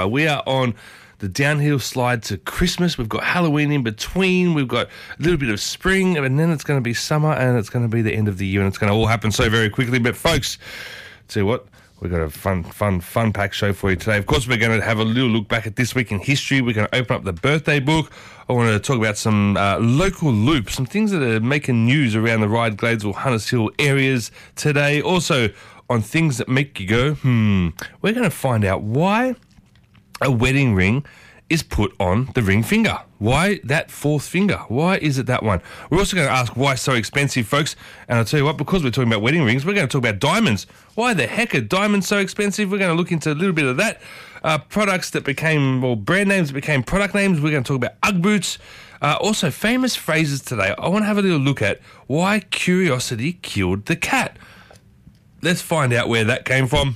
We are on the downhill slide to Christmas. We've got Halloween in between. We've got a little bit of spring, and then it's going to be summer, and it's going to be the end of the year, and it's going to all happen so very quickly. But folks, tell you what, we've got a fun packed show for you today. Of course, we're going to have a little look back at this week in history. We're going to open up the birthday book. I want to talk about some local loops, some things that are making news around the Ryde, Gladesville, Hunters Hill areas today. Also, on things that make you go, we're going to find out why a wedding ring is put on the ring finger. Why that fourth finger? Why is it that one? We're also going to ask why it's so expensive, folks. And I'll tell you what, because we're talking about wedding rings, we're going to talk about diamonds. Why the heck are diamonds so expensive? We're going to look into a little bit of that. Products that became, or brand names that became product names. We're going to talk about Ugg boots. Also, famous phrases today. I want to have a little look at why curiosity killed the cat. Let's find out where that came from.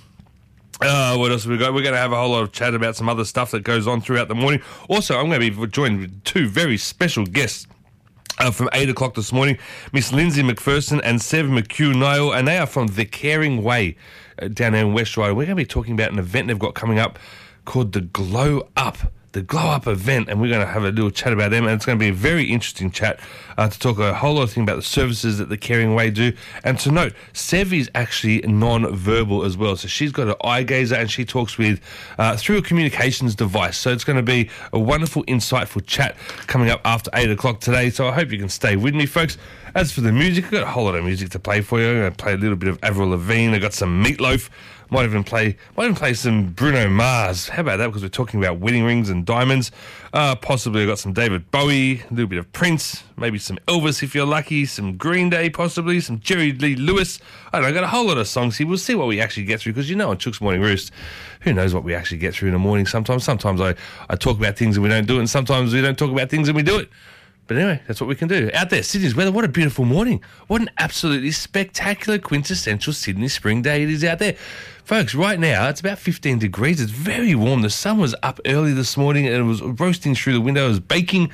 What else have we got? We're going to have a whole lot of chat about some other stuff that goes on throughout the morning. Also, I'm going to be joined with two very special guests from 8 o'clock this morning, Miss Lindsay McPherson and Sev McHugh-Niall, and they are from The Caring Way down there in West Ryde. We're going to be talking about an event they've got coming up called the Glow Up. The Glow Up event, and we're going to have a little chat about them, and it's going to be a very interesting chat to talk a whole lot of things about the services that the Caring Way do. And to note, Sev is actually non-verbal as well, so she's got an eye gazer and she talks with through a communications device. So it's going to be a wonderful, insightful chat coming up after 8 o'clock today. So I hope you can stay with me, folks. As for the music, I've got a whole lot of music to play for you. I'm going to play a little bit of Avril Lavigne. I've got some Meatloaf. Might even play some Bruno Mars. How about that? Because we're talking about wedding rings and diamonds. Possibly I've got some David Bowie, a little bit of Prince, maybe some Elvis if you're lucky, some Green Day possibly, some Jerry Lee Lewis. I don't know, I've got a whole lot of songs here. We'll see what we actually get through, because you know on Chook's Morning Roost, who knows what we actually get through in the morning sometimes. Sometimes I talk about things and we don't do it, and sometimes we don't talk about things and we do it. But anyway, that's what we can do. Out there, Sydney's weather, what a beautiful morning. What an absolutely spectacular, quintessential Sydney spring day it is out there. Folks, right now, it's about 15 degrees. It's very warm. The sun was up early this morning and it was roasting through the window. It was baking.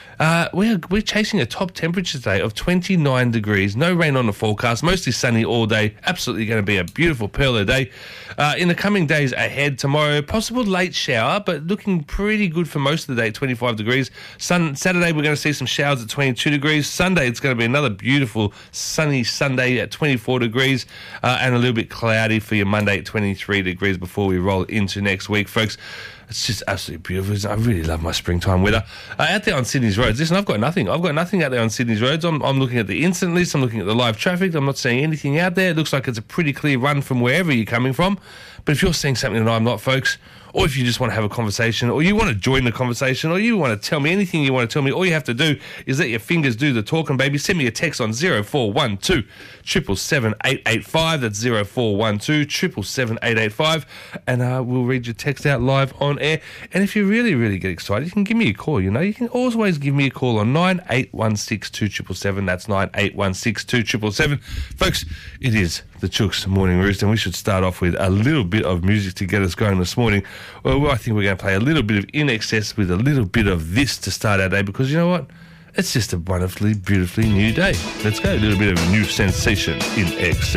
We're chasing a top temperature today of 29 degrees. No rain on the forecast. Mostly sunny all day. Absolutely going to be a beautiful pearl of day. In the coming days ahead, tomorrow, possible late shower, but looking pretty good for most of the day, 25 degrees. Saturday, we're going to see some showers at 22 degrees. Sunday, it's going to be another beautiful sunny Sunday at 24 degrees and a little bit cloudy for your Monday at 23 degrees before we roll into next week, folks. It's just absolutely beautiful. I really love my springtime weather. Out there on Sydney's roads, listen, I've got nothing out there on Sydney's roads. I'm looking at the incident list. I'm looking at the live traffic. I'm not seeing anything out there. It looks like it's a pretty clear run from wherever you're coming from. But if you're seeing something that I'm not, folks, or if you just want to have a conversation, or you want to join the conversation, or you want to tell me anything you want to tell me, all you have to do is let your fingers do the talking, baby. Send me a text on 0412 777 885. That's 0412 777 885. And we'll read your text out live on air. And if you really, really get excited, you can give me a call. You know, you can always give me a call on 9816 2777. That's 9816 2777. Folks, it is the Chook's Morning Roost, and we should start off with a little bit of music to get us going this morning. Well, I think we're going to play a little bit of In Excess with a little bit of this to start our day, because you know what? It's just a wonderfully, beautifully new day. Let's go. A little bit of a new sensation, In Excess.